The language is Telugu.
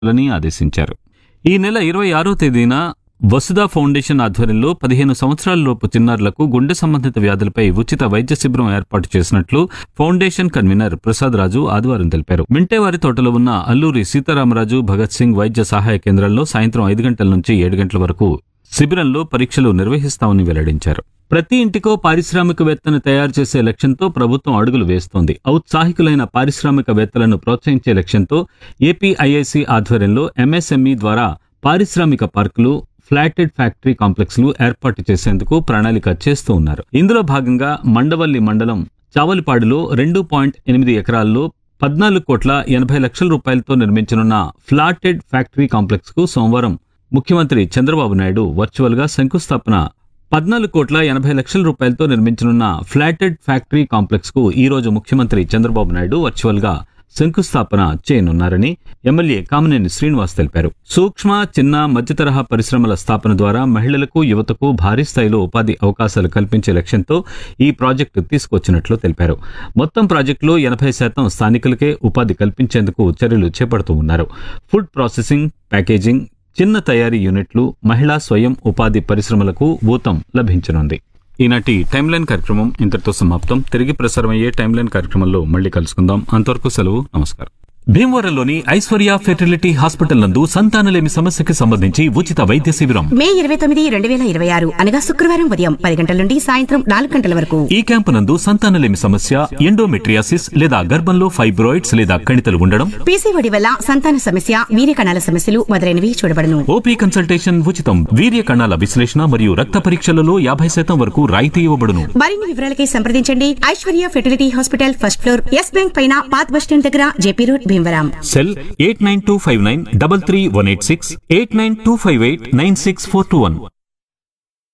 లని ఆదేశించారు. ఈ నెల 26వ తేదీన వసుధ ఫౌండేషన్ ఆధ్వర్యంలో 15 సంవత్సరాలలోపు చిన్నారులకు గుండె సంబంధిత వ్యాధులపై ఉచిత వైద్య శిబిరం ఏర్పాటు చేసినట్లు ఫౌండేషన్ కన్వీనర్ ప్రసాద్ రాజు ఆదివారం తెలిపారు. మింటేవారి తోటలో ఉన్న అల్లూరి సీతారామరాజు భగత్ సింగ్ వైద్య సహాయ కేంద్రంలో సాయంత్రం 5 గంటల నుంచి 7 గంటల వరకు శిబిరంలో పరీక్షలు నిర్వహిస్తామని వెల్లడించారు. ప్రతి ఇంటికో పారిశ్రామికవేత్తను తయారు చేసే లక్ష్యంతో ప్రభుత్వం అడుగులు వేస్తోంది. ఔత్సాహికులైన పారిశ్రామికవేత్తలను ప్రోత్సహించే లక్ష్యంతో ఏపీఐఐసి ఆధ్వర్యంలో ఎంఎస్ఎంఈ ద్వారా పారిశ్రామిక పార్కులు, ఫ్లాటెడ్ ఫ్యాక్టరీ కాంప్లెక్స్లు ఏర్పాటు చేసేందుకు ప్రణాళిక చేస్తూ ఉన్నారు. ఇందులో భాగంగా మండవల్లి మండలం చావలిపాడులో 2.8 ఎకరాల్లో 14,80,00,000 రూపాయలతో నిర్మించనున్న ఫ్లాటెడ్ ఫ్యాక్టరీ కాంప్లెక్స్ కు సోమవారం ముఖ్యమంత్రి చంద్రబాబు నాయుడు వర్చువల్ గా శంకుస్థాపన 14,80,00,000 రూపాయలతో నిర్మించనున్న ఫ్లాటెడ్ ఫ్యాక్టరీ కాంప్లెక్స్ కు ఈ రోజు ముఖ్యమంత్రి చంద్రబాబు నాయుడు వర్చువల్ గా శంకుస్థాపన చేయనున్నారని ఎమ్మెల్యే కామినేని శ్రీనివాస్ తెలిపారు. సూక్ష్మ, చిన్న, మధ్యతరహా పరిశ్రమల స్థాపన ద్వారా మహిళలకు, యువతకు భారీ స్థాయిలో ఉపాధి అవకాశాలు కల్పించే లక్ష్యంతో ఈ ప్రాజెక్టు తీసుకొచ్చినట్లు తెలిపారు. మొత్తం ప్రాజెక్టులో 80% స్థానికులకే ఉపాధి కల్పించేందుకు చర్యలు చేపడుతూ ఉన్నారు. ఫుడ్ ప్రాసెసింగ్, ప్యాకేజింగ్, చిన్న తయారీ యూనిట్లు, మహిళా స్వయం ఉపాధి పరిశ్రమలకు ఊతం లభించనుంది. ఈనాటి టైమ్ లైన్ కార్యక్రమం ఇంతటితో సమాప్తం. తిరిగి ప్రసారమయ్యే టైమ్ లైన్ కార్యక్రమంలో మళ్ళీ కలుసుకుందాం. అంతవరకు సెలవు. నమస్కారం. భీమవరంలోని ఐశ్వర్య ఫెర్టిలిటీ హాస్పిటల్ నందు సంతానలేమి సమస్యకి సంబంధించి ఉచిత వైద్య శిబిరం మే 29, 2026 అనగా శుక్రవారం ఉదయం 10 గంటల నుండి సాయంత్రం 4 గంటల వరకు. ఈ క్యాంపు నందు సంతానలేమి సమస్య, ఎండోమెట్రియాసిస్ లేదా గర్భంలో ఫైబ్రాయిడ్స్ లేదా కణితలు ఉండడం, పీసీఓడి వల్ల సంతాన సమస్య, వీర్య కణాల సమస్యలు మొదలైనవి చూడబడును. ఓపీ కన్సల్టేషన్ ఉచితం. వీర్య కణాల విశ్లేషణ మరియు రక్త పరీక్షలలో 50% వరకు రాయితీ ఇవ్వబడును. మరిన్ని వివరాలకై సంప్రదించండి. Aishwarya fertility hospital, first floor, yes bank పైన, పాత బస్ స్టాండ్ దగ్గర, జేపీ రోడ్, భీమవరం. సెల్ 8925933186, 8925896421.